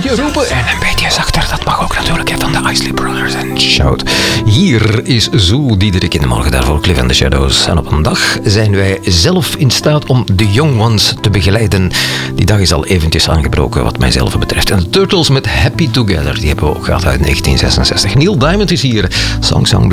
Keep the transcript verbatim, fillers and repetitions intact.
beetje roepen en een beetje zachter. Dat mag ook natuurlijk, hè, van de Isley Brothers en Shout. Hier is Zoo Diederik in de morgen, daarvoor Cliff and the Shadows. En op een dag zijn wij zelf in staat om de Young Ones te begeleiden. Die dag is al eventjes aangebroken wat mijzelf betreft. En de Turtles met Happy Together, die hebben we ook gehad uit negentien zesenzestig. Neil Diamond is hier, Song Song